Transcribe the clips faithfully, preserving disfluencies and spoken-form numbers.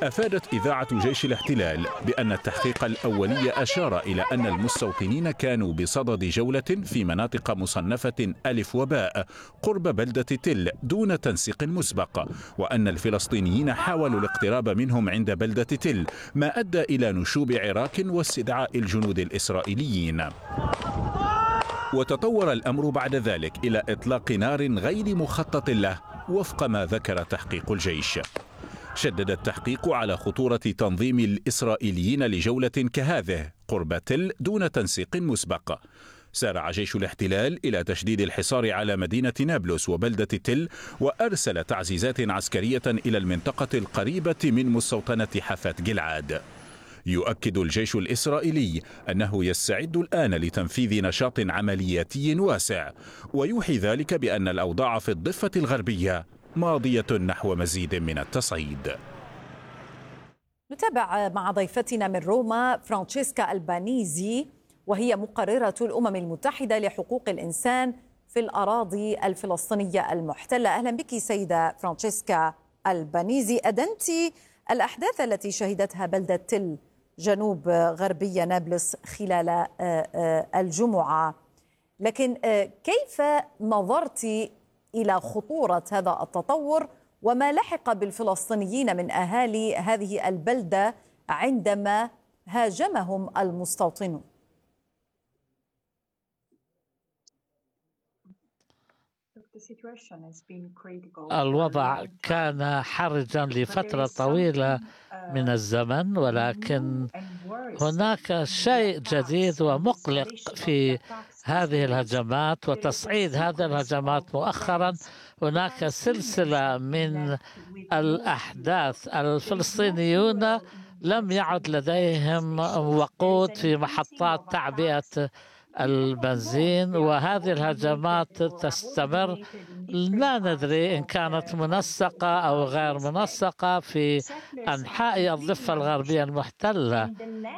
أفادت إذاعة جيش الاحتلال بأن التحقيق الأولي أشار إلى أن المستوطنين كانوا بصدد جولة في مناطق مصنفة ألف وباء قرب بلدة تل دون تنسيق مسبق، وأن الفلسطينيين حاولوا الاقتراب منهم عند بلدة تل، ما أدى إلى نشوب عراك واستدعاء الجنود الإسرائيليين. وتطور الأمر بعد ذلك إلى إطلاق نار غير مخطط له وفق ما ذكر تحقيق الجيش. شدد التحقيق على خطورة تنظيم الإسرائيليين لجولة كهذه قرب تل دون تنسيق مسبق. سارع جيش الاحتلال إلى تشديد الحصار على مدينة نابلس وبلدة تل، وأرسل تعزيزات عسكرية إلى المنطقة القريبة من مستوطنة حفات جلعاد. يؤكد الجيش الإسرائيلي أنه يستعد الآن لتنفيذ نشاط عملياتي واسع، ويوحي ذلك بأن الأوضاع في الضفة الغربية ماضية نحو مزيد من التصعيد. نتابع مع ضيفتنا من روما فرانشيسكا ألبانيزي، وهي مقررة الأمم المتحدة لحقوق الإنسان في الأراضي الفلسطينية المحتلة. أهلا بك سيدة فرانشيسكا ألبانيزي. أدنت الأحداث التي شهدتها بلدة تل جنوب غربية نابلس خلال الجمعة، لكن كيف نظرت إلى خطورة هذا التطور وما لحق بالفلسطينيين من أهالي هذه البلدة عندما هاجمهم المستوطنون؟ الوضع كان حرجا لفترة طويلة من الزمن، ولكن هناك شيء جديد ومقلق في هذه الهجمات وتصعيد هذه الهجمات مؤخرا. هناك سلسلة من الأحداث. الفلسطينيون لم يعد لديهم وقود في محطات تعبئة البنزين، وهذه الهجمات تستمر. لا ندري إن كانت منسقة أو غير منسقة في أنحاء الضفة الغربية المحتلة.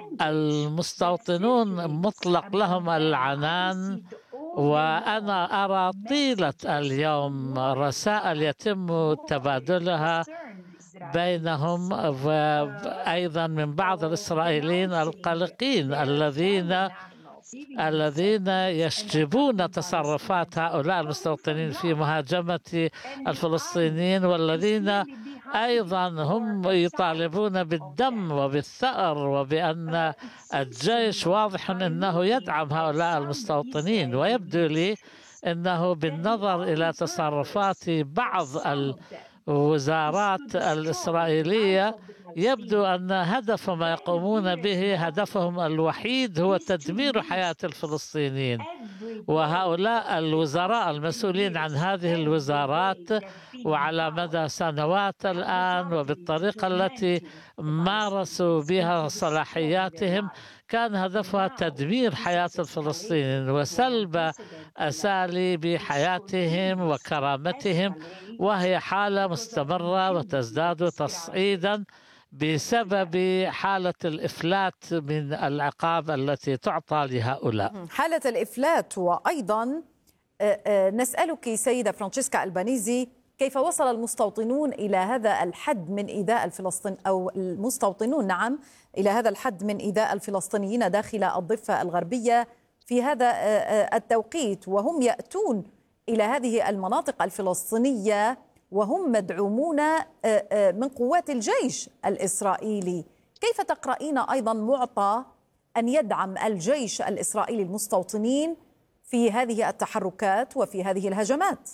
المستوطنون مطلق لهم العنان، وأنا أرى طيلة اليوم رسائل يتم تبادلها بينهم، وأيضا من بعض الإسرائيليين القلقين الذين الذين يشجبون تصرفات هؤلاء المستوطنين في مهاجمة الفلسطينيين، والذين أيضا هم يطالبون بالدم وبالثأر، وبأن الجيش واضح أنه يدعم هؤلاء المستوطنين. ويبدو لي أنه بالنظر إلى تصرفات بعض الوزارات الإسرائيلية يبدو أن هدف ما يقومون به، هدفهم الوحيد هو تدمير حياة الفلسطينيين. وهؤلاء الوزراء المسؤولين عن هذه الوزارات وعلى مدى سنوات الآن وبالطريقة التي مارسوا بها صلاحياتهم كان هدفها تدمير حياة الفلسطينيين وسلب أساليب حياتهم وكرامتهم، وهي حالة مستمرة وتزداد تصعيدا بسبب حالة الإفلات من العقاب التي تعطى لهؤلاء. حالة الإفلات. وأيضا نسألك سيدة فرانشيسكا ألبانيزي، كيف وصل المستوطنون إلى هذا الحد من إيذاء الفلسطين أو المستوطنون نعم إلى هذا الحد من إيذاء الفلسطينيين داخل الضفة الغربية في هذا التوقيت، وهم يأتون إلى هذه المناطق الفلسطينية وهم مدعومون من قوات الجيش الإسرائيلي؟ كيف تقرأين أيضا معطى أن يدعم الجيش الإسرائيلي المستوطنين في هذه التحركات وفي هذه الهجمات؟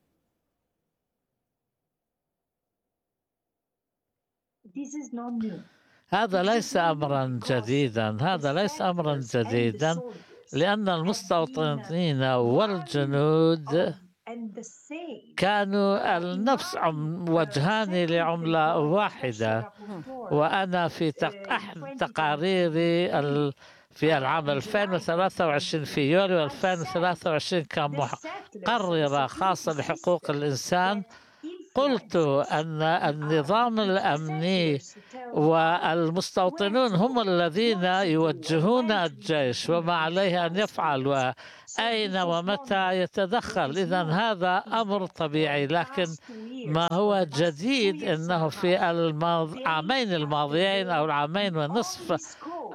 هذا ليس أمرا جديدا، هذا ليس أمرا جديدا لأن المستوطنين والجنود كانوا النفس وجهان لعملة واحدة. وأنا في أحد تقاريري في العام ألفين وثلاثة وعشرين في يوليو ألفين وثلاثة وعشرين كمقررة خاصة لحقوق الإنسان قلت أن النظام الأمني والمستوطنون هم الذين يوجهون الجيش وما عليه أن يفعل وأين ومتى يتدخل. إذن هذا أمر طبيعي، لكن ما هو جديد أنه في العامين الماضيين أو العامين ونصف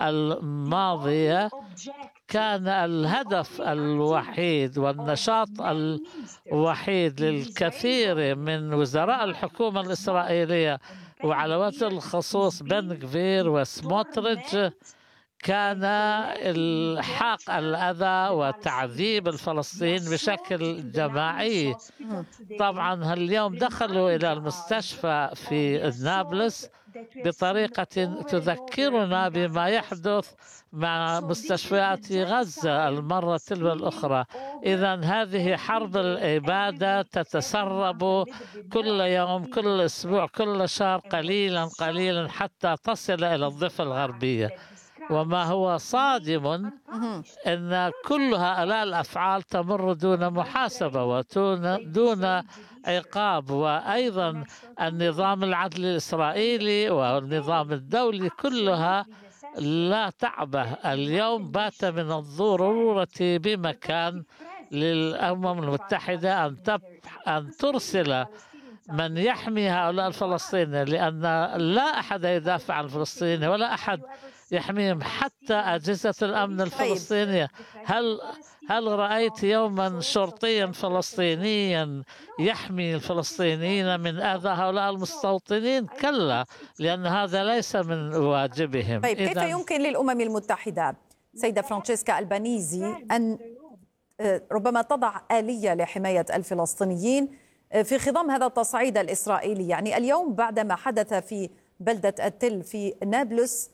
الماضية كان الهدف الوحيد والنشاط الوحيد للكثير من وزراء الحكومة الإسرائيلية وعلى وجه الخصوص بن غفير وسموتريتش كان الحاق الأذى وتعذيب الفلسطينيين بشكل جماعي. طبعا اليوم دخلوا إلى المستشفى في نابلس بطريقة تذكرنا بما يحدث مع مستشفيات غزة المرة تلو الأخرى. إذن هذه حرب الإبادة تتسرب كل يوم، كل أسبوع، كل شهر، قليلا قليلا حتى تصل إلى الضفة الغربية. وما هو صادم أن كل هؤلاء الأفعال تمر دون محاسبة ودون عقاب. وأيضا النظام العدلي الإسرائيلي والنظام الدولي كلها لا تعبه. اليوم بات من الضرورة بمكان للأمم المتحدة أن أن ترسل من يحمي هؤلاء الفلسطينيين، لأن لا أحد يدافع عن الفلسطينيين ولا أحد يحميهم، حتى أجهزة الأمن الفلسطينية. هل هل رأيت يوما شرطيا فلسطينيا يحمي الفلسطينيين من أذى هؤلاء المستوطنين؟ كلا، لأن هذا ليس من واجبهم. طيب كيف يمكن للأمم المتحدة سيدة فرانشيسكا ألبانيزي أن ربما تضع آلية لحماية الفلسطينيين في خضم هذا التصعيد الإسرائيلي؟ يعني اليوم بعدما حدث في بلدة التل في نابلس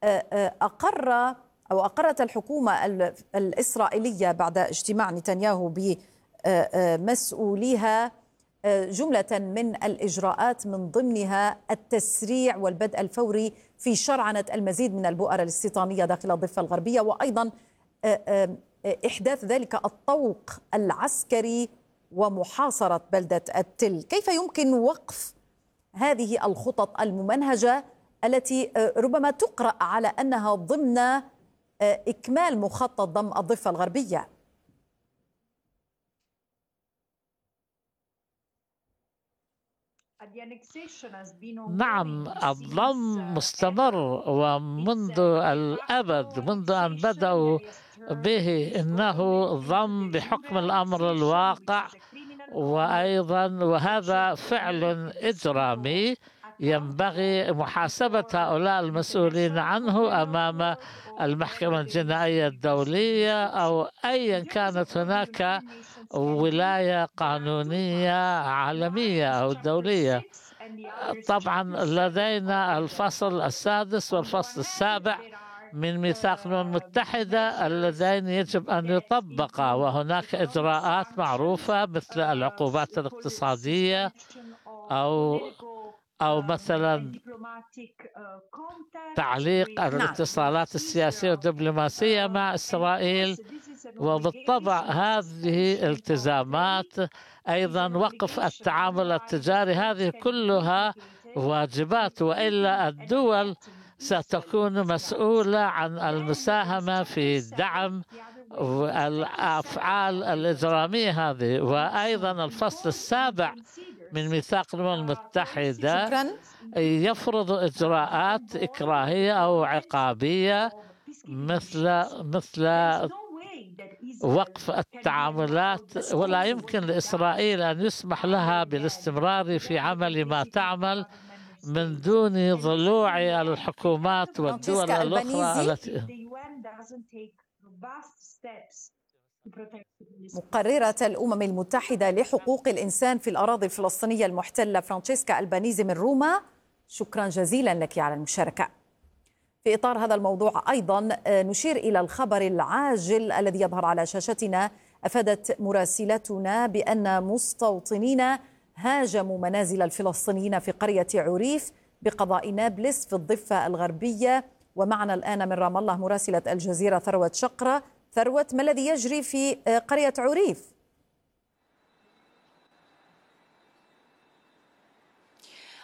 أقر أو أقرت الحكومة الإسرائيلية بعد اجتماع نتنياهو بمسؤوليها جملة من الإجراءات من ضمنها التسريع والبدء الفوري في شرعنة المزيد من البؤر الاستيطانية داخل الضفة الغربية، وأيضا إحداث ذلك الطوق العسكري ومحاصرة بلدة التل. كيف يمكن وقف هذه الخطط الممنهجة التي ربما تقرأ على أنها ضمن إكمال مخطط ضم الضفة الغربية؟ نعم، الضم مستمر ومنذ الأبد، منذ أن بدأوا به إنه ضم بحكم الأمر الواقع، وأيضا وهذا فعل إجرامي ينبغي محاسبة هؤلاء المسؤولين عنه أمام المحكمة الجنائية الدولية أو أيا كانت هناك ولاية قانونية عالمية أو دولية. طبعا لدينا الفصل السادس والفصل السابع من ميثاق الأمم المتحدة اللذين يجب أن يطبقا، وهناك إجراءات معروفة مثل العقوبات الاقتصادية أو أو مثلا تعليق الاتصالات السياسية والدبلوماسية مع إسرائيل. وبالطبع هذه التزامات، أيضا وقف التعامل التجاري، هذه كلها واجبات، وإلا الدول ستكون مسؤولة عن المساهمة في دعم الأفعال الإجرامية هذه. وأيضا الفصل السابع من ميثاق الأمم المتحدة شكراً. يفرض إجراءات إكراهية أو عقابية مثل مثل وقف التعاملات، ولا يمكن لإسرائيل أن يسمح لها بالاستمرار في عمل ما تعمل من دون ضلوع الحكومات والدول الأخرى التي مقررة الأمم المتحدة لحقوق الإنسان في الأراضي الفلسطينية المحتلة فرانشيسكا ألبانيزي من روما، شكرا جزيلا لك على المشاركة. في إطار هذا الموضوع أيضا نشير إلى الخبر العاجل الذي يظهر على شاشتنا. أفادت مراسلتنا بأن مستوطنين هاجموا منازل الفلسطينيين في قرية عريف بقضاء نابلس في الضفة الغربية. ومعنا الآن من رام الله مراسلة الجزيرة ثروت شقرة. ثروت، ما الذي يجري في قرية عريف؟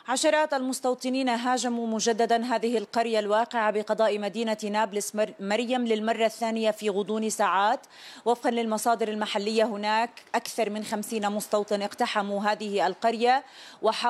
عشرات المستوطنين هاجموا مجددا هذه القرية الواقعة بقضاء مدينة نابلس مريم للمرة الثانية في غضون ساعات. وفقا للمصادر المحلية هناك أكثر من خمسين مستوطن اقتحموا هذه القرية وحاولوا